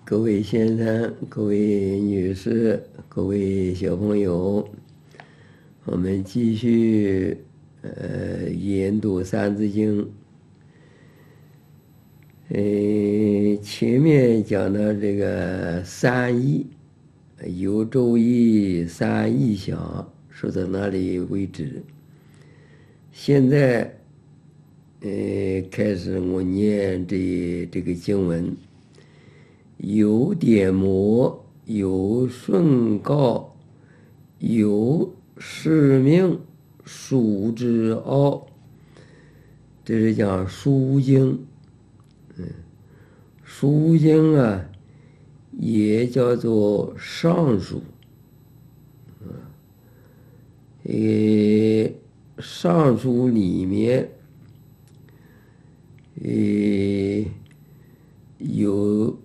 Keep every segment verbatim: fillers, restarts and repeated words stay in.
各位先生、各位女士、各位小朋友，我们继续呃研读《三字经》。呃，前面讲到这个三义，有周易三义详，说到那里为止。现在，呃，开始我念这这个经文。有典谟，有舜告，有使命，书之奥。这是讲书经。嗯，书经啊，也叫做尚书。呃，尚书里面，呃，有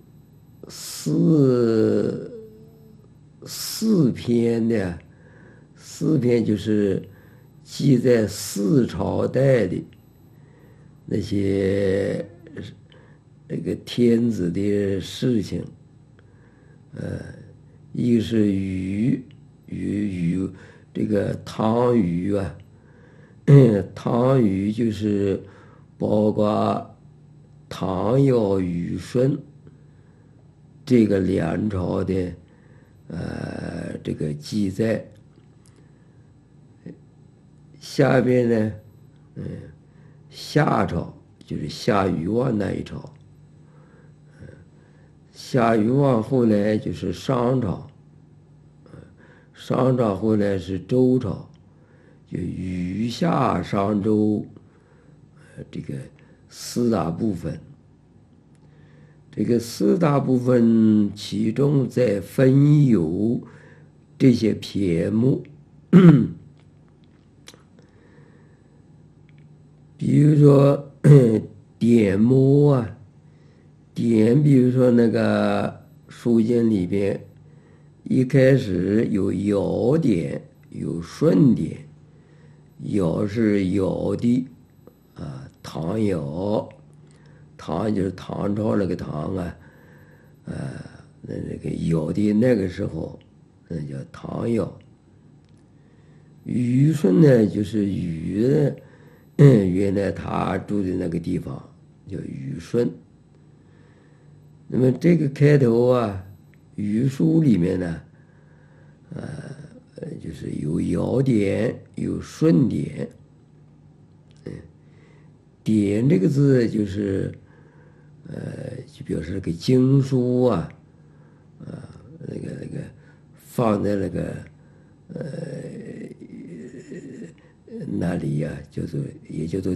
四四篇的，四篇就是记载四朝代的那些那个天子的事情。呃，一个是禹，禹禹这个汤禹啊，汤禹就是包括唐尧禹舜这个两朝的呃这个记载。下边呢，嗯，夏朝就是夏禹王那一朝。夏禹王后来就是商朝，商朝后来是周朝，就禹夏商周，这个四大部分。这个四大部分其中再分有这些篇目，比如说典谟啊，典，比如说那个书经里边，一开始有尧典，有舜典。尧是尧帝啊，唐尧，唐就是唐朝那个唐啊，呃，那那个尧帝那个时候，那叫唐尧。禹舜呢，就是禹的，原来他住的那个地方叫禹舜。那么这个开头啊，禹书里面呢，呃，就是有尧典，有舜典。嗯，典这个字就是，呃，就表示那个经书啊，啊，那个那个放在那个呃那里呀、叫做也叫做